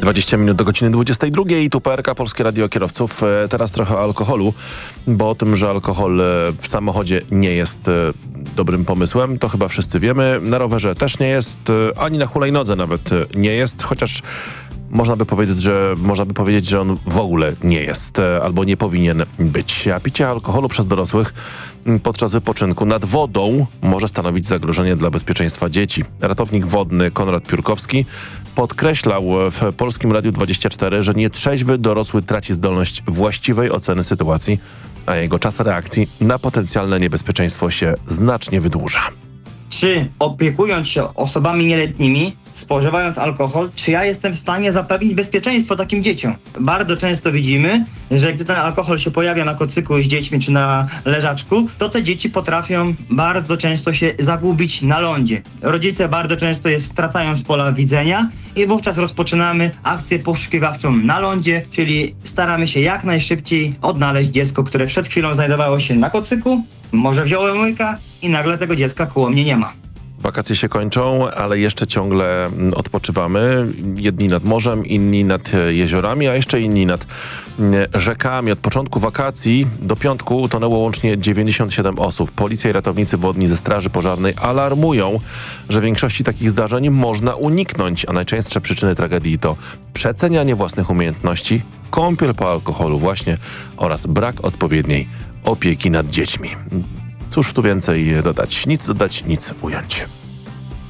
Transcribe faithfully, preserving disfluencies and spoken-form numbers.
dwadzieścia minut do godziny dwudziestej drugiej. Tu P R K, Polskie Radio Kierowców. Teraz trochę o alkoholu, bo o tym, że alkohol w samochodzie nie jest dobrym pomysłem, to chyba wszyscy wiemy. Na rowerze też nie jest, ani na hulajnodze nawet nie jest, chociaż można by powiedzieć, że można by powiedzieć, że on w ogóle nie jest albo nie powinien być. A picie alkoholu przez dorosłych podczas wypoczynku nad wodą może stanowić zagrożenie dla bezpieczeństwa dzieci. Ratownik wodny Konrad Piórkowski podkreślał w Polskim Radiu dwadzieścia cztery, że nietrzeźwy dorosły traci zdolność właściwej oceny sytuacji, a jego czas reakcji na potencjalne niebezpieczeństwo się znacznie wydłuża. Czy opiekując się osobami nieletnimi, spożywając alkohol, czy ja jestem w stanie zapewnić bezpieczeństwo takim dzieciom? Bardzo często widzimy, że gdy ten alkohol się pojawia na kocyku z dziećmi czy na leżaczku, to te dzieci potrafią bardzo często się zagubić na lądzie. Rodzice bardzo często je stracają z pola widzenia i wówczas rozpoczynamy akcję poszukiwawczą na lądzie, czyli staramy się jak najszybciej odnaleźć dziecko, które przed chwilą znajdowało się na kocyku, może wziąłem łyka i nagle tego dziecka koło mnie nie ma. Wakacje się kończą, ale jeszcze ciągle odpoczywamy. Jedni nad morzem, inni nad jeziorami, a jeszcze inni nad rzekami. Od początku wakacji do piątku utonęło łącznie dziewięćdziesiąt siedem osób. Policja i ratownicy wodni ze Straży Pożarnej alarmują, że większości takich zdarzeń można uniknąć, a najczęstsze przyczyny tragedii to przecenianie własnych umiejętności, kąpiel po alkoholu właśnie oraz brak odpowiedniej opieki nad dziećmi. Cóż tu więcej dodać? Nic dodać, nic ująć.